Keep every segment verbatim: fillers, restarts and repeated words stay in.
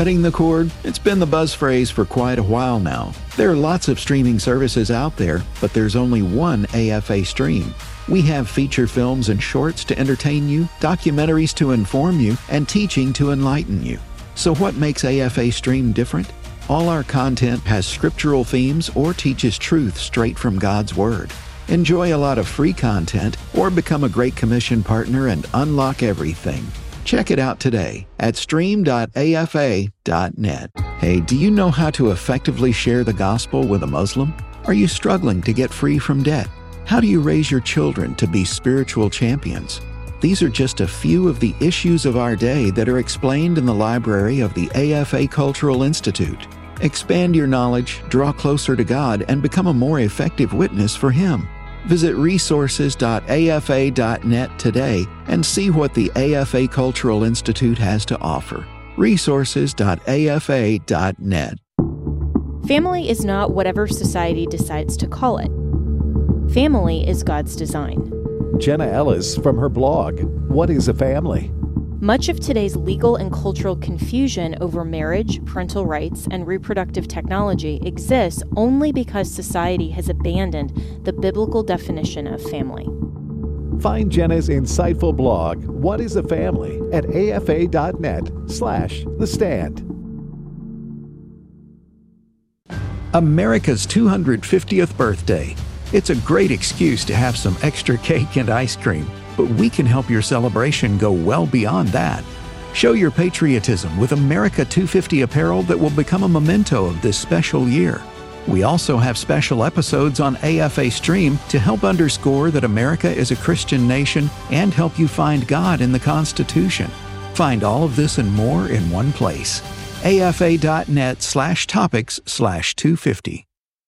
Cutting the cord? It's been the buzz phrase for quite a while now. There are lots of streaming services out there, but there's only one A F A Stream. We have feature films and shorts to entertain you, documentaries to inform you, and teaching to enlighten you. So what makes A F A Stream different? All our content has scriptural themes or teaches truth straight from God's Word. Enjoy a lot of free content or become a Great Commission partner and unlock everything. Check it out today at stream dot a f a dot net. Hey, do you know how to effectively share the gospel with a Muslim? Are you struggling to get free from debt? How do you raise your children to be spiritual champions? These are just a few of the issues of our day that are explained in the library of the A F A Cultural Institute. Expand your knowledge, draw closer to God, and become a more effective witness for Him. Visit resources dot a f a dot net today and see what the A F A Cultural Institute has to offer. resources dot a f a dot net. Family is not whatever society decides to call it. Family is God's design. Jenna Ellis from her blog, What is a Family? Much of today's legal and cultural confusion over marriage, parental rights, and reproductive technology exists only because society has abandoned the biblical definition of family. Find Jenna's insightful blog, What is a Family, at a f a dot net slash the stand. America's two hundred fiftieth birthday. It's a great excuse to have some extra cake and ice cream, but we can help your celebration go well beyond that. Show your patriotism with America two fifty apparel that will become a memento of this special year. We also have special episodes on A F A Stream to help underscore that America is a Christian nation and help you find God in the Constitution. Find all of this and more in one place. A F A dot net slash topics slash two fifty.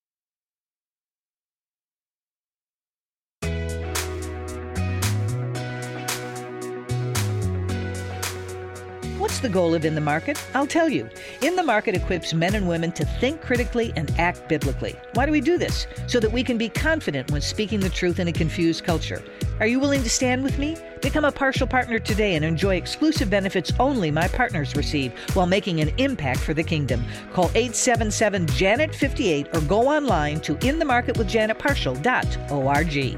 What's the goal of In the Market? I'll tell you. In the Market equips men and women to think critically and act biblically. Why do we do this? So that we can be confident when speaking the truth in a confused culture. Are you willing to stand with me? Become a partial partner today and enjoy exclusive benefits only my partners receive while making an impact for the kingdom. Call eight seven seven, Janet fifty-eight or go online to in the market with janet partial dot org.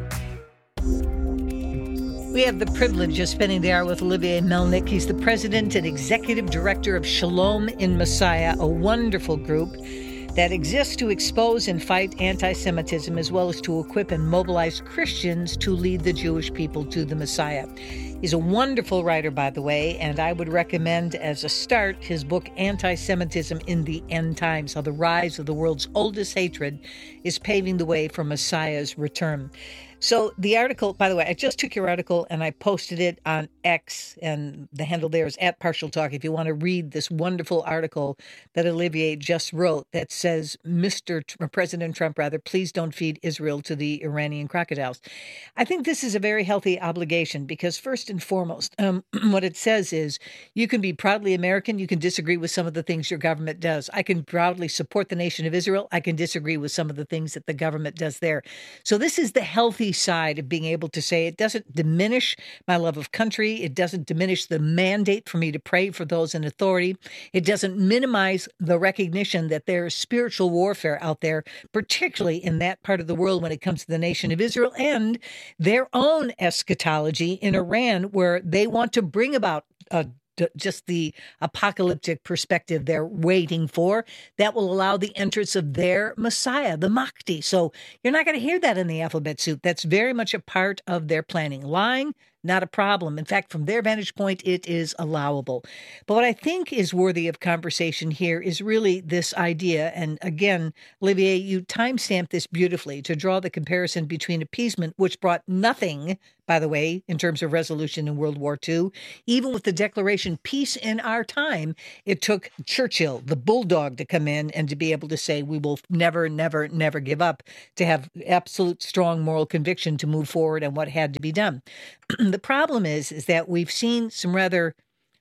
We have the privilege of spending the hour with Olivier Melnick. He's the president and executive director of Shalom in Messiah, a wonderful group that exists to expose and fight anti-Semitism, as well as to equip and mobilize Christians to lead the Jewish people to the Messiah. He's a wonderful writer, by the way, and I would recommend as a start his book, Anti-Semitism in the End Times, How the Rise of the World's Oldest Hatred is Paving the Way for Messiah's Return. So the article, by the way, I just took your article and I posted it on X, and the handle there is at Partial Talk. If you want to read this wonderful article that Olivier just wrote that says, Mister T- President Trump, rather, please don't feed Israel to the Iranian crocodiles. I think this is a very healthy obligation because first and foremost, um, what it says is you can be proudly American. You can disagree with some of the things your government does. I can proudly support the nation of Israel. I can disagree with some of the things that the government does there. So this is the healthy side of being able to say it doesn't diminish my love of country. It doesn't diminish the mandate for me to pray for those in authority. It doesn't minimize the recognition that there is spiritual warfare out there, particularly in that part of the world when it comes to the nation of Israel and their own eschatology in Iran, where they want to bring about a just the apocalyptic perspective they're waiting for that will allow the entrance of their Messiah, the Mahdi. So you're not going to hear that in the alphabet soup. That's very much a part of their planning. Lying, not a problem. In fact, from their vantage point, it is allowable. But what I think is worthy of conversation here is really this idea. And again, Olivier, you timestamped this beautifully to draw the comparison between appeasement, which brought nothing, by the way, in terms of resolution in World War Two. Even with the declaration, peace in our time, it took Churchill, the bulldog, to come in and to be able to say, we will never, never, never give up, to have absolute strong moral conviction to move forward and what had to be done. The problem is, is that we've seen some rather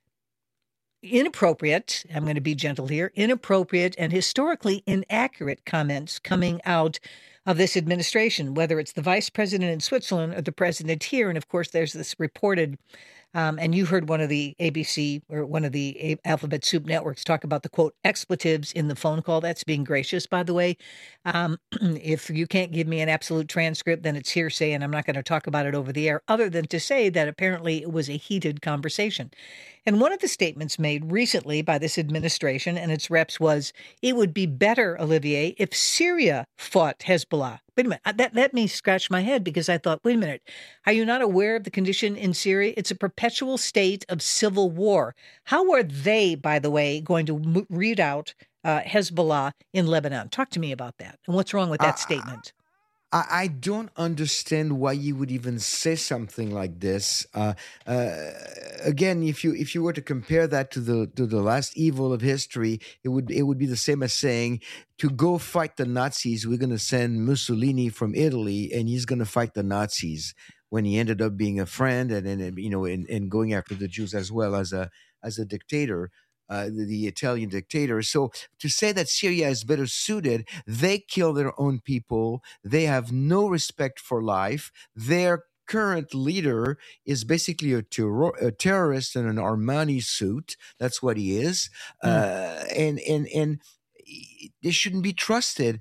inappropriate, I'm going to be gentle here, inappropriate and historically inaccurate comments coming out of this administration, whether it's the vice president in Switzerland or the president here. And of course, there's this reported, um, and you heard one of the A B C or one of the A- Alphabet Soup networks talk about the, quote, expletives in the phone call. That's being gracious, by the way. Um, if you can't give me an absolute transcript, then it's hearsay, and I'm not going to talk about it over the air, other than to say that apparently it was a heated conversation. And one of the statements made recently by this administration and its reps was, it would be better, Olivier, if Syria fought Hezbollah. Wait a minute. That let me scratch my head, because I thought, wait a minute. Are you not aware of the condition in Syria? It's a perpetual state of civil war. How are they, by the way, going to m- read out uh, Hezbollah in Lebanon? Talk to me about that. And what's wrong with that uh, statement? I, I don't understand why you would even say something like this. Uh, uh, again, if you if you were to compare that to the to the last evil of history, it would it would be the same as saying, to go fight the Nazis, we're going to send Mussolini from Italy, and he's going to fight the Nazis, when he ended up being a friend and and you know and, and going after the Jews as well as a as a dictator. Uh, the, the Italian dictator. So to say that Syria is better suited, they kill their own people. They have no respect for life. Their current leader is basically a, terror, a terrorist in an Armani suit. That's what he is. Mm. Uh, and, and, and they shouldn't be trusted.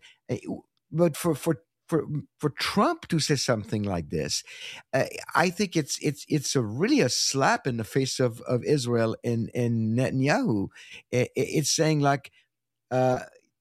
But for, for For for Trump to say something like this, uh, I think it's it's it's a really a slap in the face of, of Israel and, and Netanyahu. It, it's saying like uh,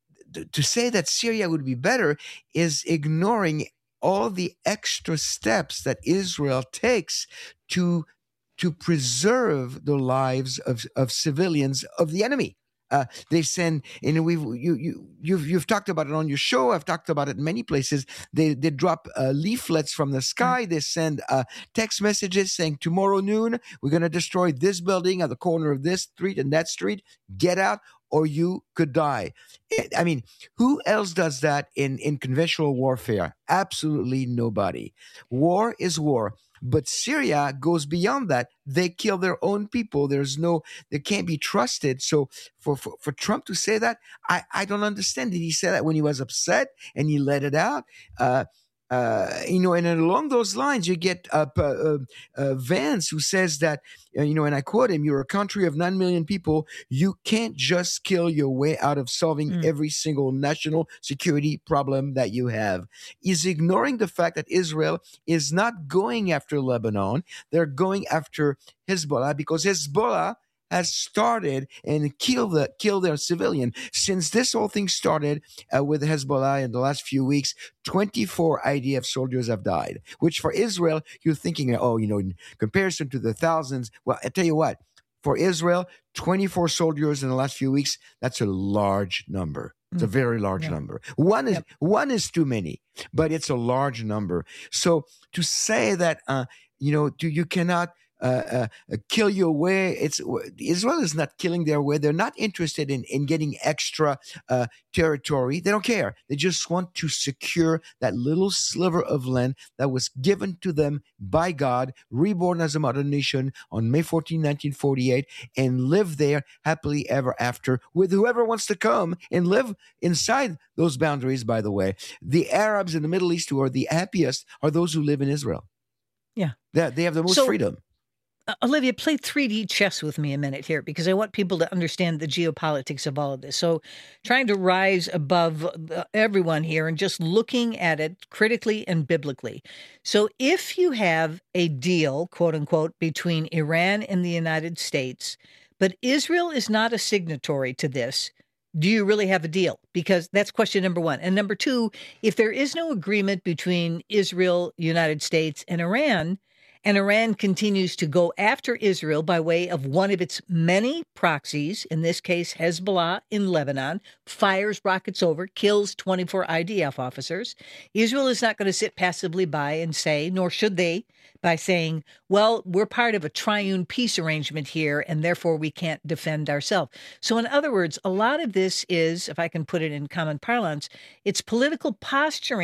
to say that Syria would be better is ignoring all the extra steps that Israel takes to to preserve the lives of, of civilians of the enemy. Uh, they send, and we've you you you've you've talked about it on your show. I've talked about it in many places. They they drop uh, leaflets from the sky. Mm-hmm. They send uh, text messages saying, "Tomorrow noon, we're going to destroy this building at the corner of this street and that street. Get out, or you could die." I mean, who else does that in in conventional warfare? Absolutely nobody. War is war. But Syria goes beyond that. They kill their own people. There's no, they can't be trusted. So for, for, for Trump to say that, I, I don't understand. Did he say that when he was upset and he let it out? Uh, uh, you know, and along those lines, you get uh, uh, uh, Vance, who says that, uh, you know, and I quote him, "You're a country of nine million people. You can't just kill your way out of solving mm. every single national security problem that you have." He's ignoring the fact that Israel is not going after Lebanon. They're going after Hezbollah, because Hezbollah has started and killed the kill their civilian. Since this whole thing started uh, with Hezbollah in the last few weeks, twenty-four I D F soldiers have died, which for Israel, you're thinking, oh, you know, in comparison to the thousands. Well, I tell you what, for Israel, twenty-four soldiers in the last few weeks, that's a large number. It's a very large yeah. number. One is yep. one is too many, but it's a large number. So to say that, uh, you know, to, you cannot Uh, uh, kill your way. It's Israel is not killing their way. They're not interested in, in getting extra uh, territory. They don't care. They just want to secure that little sliver of land that was given to them by God, reborn as a modern nation on May fourteenth, nineteen forty-eight, and live there happily ever after with whoever wants to come and live inside those boundaries, by the way. The Arabs in the Middle East who are the happiest are those who live in Israel. Yeah. They, they have the most so- freedom. Uh, Olivia, play three D chess with me a minute here, because I want people to understand the geopolitics of all of this. So trying to rise above everyone here and just looking at it critically and biblically. So if you have a deal, quote unquote, between Iran and the United States, but Israel is not a signatory to this, do you really have a deal? Because that's question number one. And number two, if there is no agreement between Israel, United States, and Iran, and Iran continues to go after Israel by way of one of its many proxies, in this case Hezbollah in Lebanon, fires rockets over, kills twenty-four I D F officers. Israel is not going to sit passively by and say, nor should they, by saying, well, we're part of a triune peace arrangement here, and therefore we can't defend ourselves. So in other words, a lot of this is, if I can put it in common parlance, it's political posturing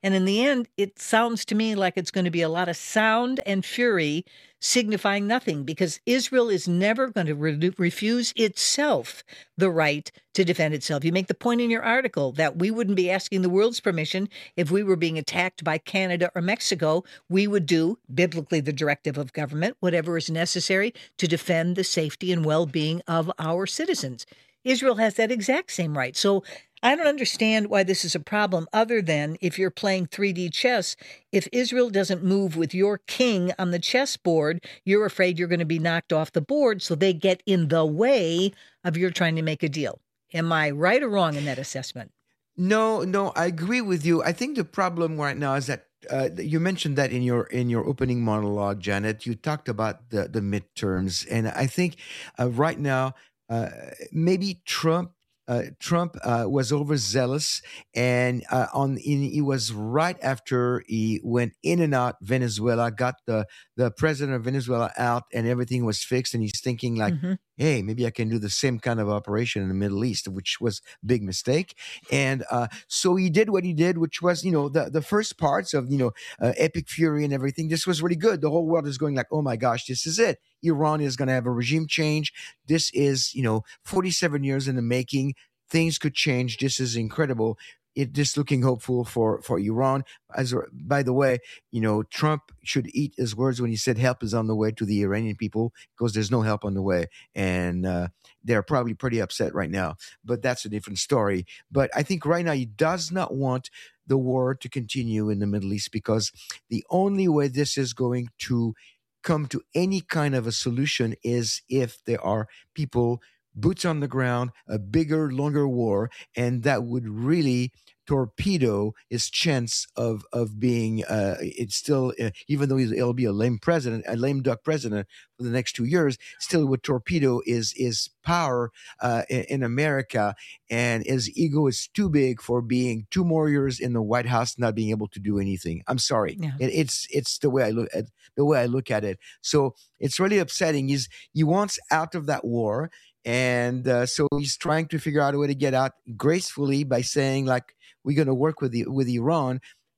And in the end, it sounds to me like it's going to be a lot of sound and fury signifying nothing, because Israel is never going to re- refuse itself the right to defend itself. You make the point in your article that we wouldn't be asking the world's permission if we were being attacked by Canada or Mexico. We would do, biblically, the directive of government, whatever is necessary to defend the safety and well-being of our citizens. Israel has that exact same right. So I don't understand why this is a problem, other than if you're playing three D chess, if Israel doesn't move with your king on the chessboard, you're afraid you're going to be knocked off the board, so they get in the way of your trying to make a deal. Am I right or wrong in that assessment? No, no, I agree with you. I think the problem right now is that uh, you mentioned that in your in your opening monologue, Janet. You talked about the, the midterms, and I think uh, right now uh, maybe Trump Uh, Trump uh, was overzealous, and uh, on in, he was right after he went in and out Venezuela, got the the president of Venezuela out, and everything was fixed. And he's thinking like, Mm-hmm. "Hey, maybe I can do the same kind of operation in the Middle East," which was a big mistake. And uh, so he did what he did, which was, you know, the the first parts of, you know, uh, Epic Fury and everything. This was really good. The whole world is going like, "Oh my gosh, this is it. Iran is going to have a regime change. This is, you know, forty-seven years in the making. Things could change. This is incredible." It just looking hopeful for, for Iran. As by the way, you know, Trump should eat his words when he said help is on the way to the Iranian people, because there's no help on the way, and uh, they're probably pretty upset right now. But that's a different story. But I think right now he does not want the war to continue in the Middle East, because the only way this is going to come to any kind of a solution is if there are people, boots on the ground, a bigger, longer war, and that would really torpedo his chance of of being. Uh, it's still, uh, even though he's, he'll be a lame president, a lame duck president for the next two years, still would torpedo his his power uh, in, in America, and his ego is too big for being two more years in the White House, not being able to do anything. I'm sorry, Yeah. it, it's it's the way I look at the way I look at it. So it's really upsetting. He's he wants out of that war. And uh, so he's trying to figure out a way to get out gracefully by saying, like, we're going to work with the, with Iran.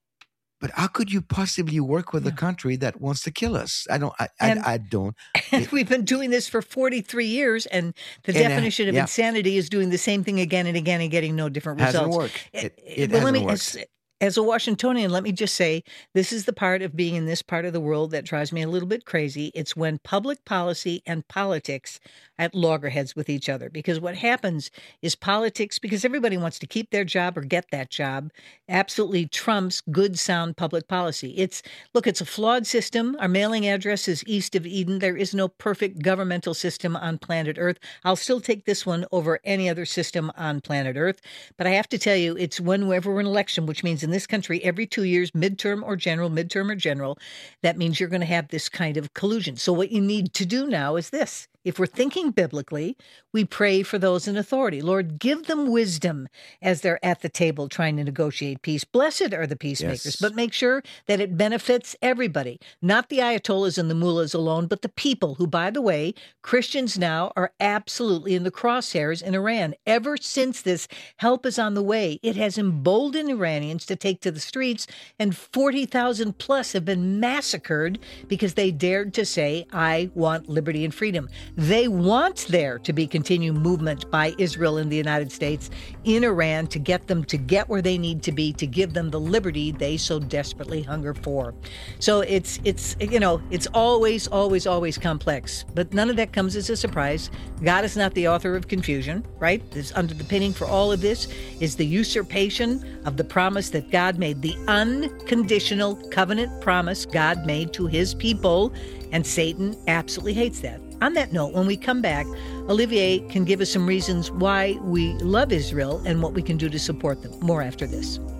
But how could you possibly work with Yeah. a country that wants to kill us? I don't. I, And- I, I don't. And we've been doing this for forty-three years, and the And, uh, definition of yeah. insanity is doing the same thing again and again and getting no different Hasn't results. worked. It, it Well, hasn't let me, worked. as, as a Washingtonian, let me just say, this is the part of being in this part of the world that drives me a little bit crazy. It's when public policy and politics at loggerheads with each other. Because what happens is politics, because everybody wants to keep their job or get that job, absolutely trumps good, sound public policy. It's, look, it's a flawed system. Our mailing address is east of Eden. There is no perfect governmental system on planet Earth. I'll still take this one over any other system on planet Earth. But I have to tell you, it's whenever we're in election, which means in this country, every two years, midterm or general, midterm or general, that means you're going to have this kind of collusion. So what you need to do now is this. If we're thinking biblically, we pray for those in authority. Lord, give them wisdom as they're at the table trying to negotiate peace. Blessed are the peacemakers, Yes. but make sure that it benefits everybody, not the ayatollahs and the mullahs alone, but the people who, by the way, Christians now are absolutely in the crosshairs in Iran. Ever since this help is on the way, it has emboldened Iranians to take to the streets, and forty thousand plus have been massacred because they dared to say, I want liberty and freedom. They want there to be continued movement by Israel and the United States in Iran to get them to get where they need to be, to give them the liberty they so desperately hunger for. So it's, it's you know, it's always, always, always complex. But none of that comes as a surprise. God is not the author of confusion, right? This underpinning for all of this is the usurpation of the promise that God made, the unconditional covenant promise God made to his people, and Satan absolutely hates that. On that note, when we come back, Olivier can give us some reasons why we love Israel and what we can do to support them. More after this.